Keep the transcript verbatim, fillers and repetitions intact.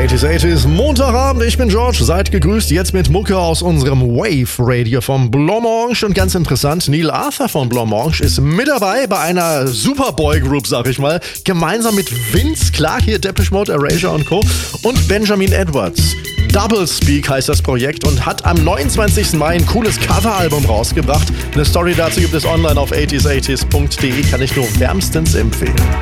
achtziger achtziger, Montagabend, ich bin George, seid gegrüßt, jetzt mit Mucke aus unserem Wave Radio vom Blanc-Mange und ganz interessant, Neil Arthur von Blanc-Mange ist mit dabei bei einer Superboy-Group, sag ich mal, gemeinsam mit Vince Clarke, hier Depeche Mode, Erasure und Co. und Benjamin Edwards. Double Speak heißt das Projekt und hat am neunundzwanzigsten Mai ein cooles Coveralbum rausgebracht. Eine Story dazu gibt es online auf achtziger achtziger punkt de, kann ich nur wärmstens empfehlen.